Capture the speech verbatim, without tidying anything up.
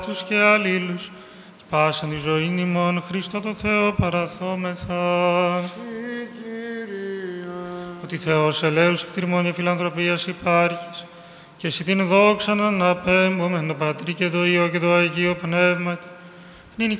τους και αλλήλους, και πάσαν τη ζωή ημών Χριστό το Θεό παραθόμεθα. Ότι Θεός ελέους εκτιμών και φιλανθρωπίας υπάρχεις, και εσύ την δόξα να αναπέμπουμε το Πατρί και το Υιό και το Αγίο Πνεύματι,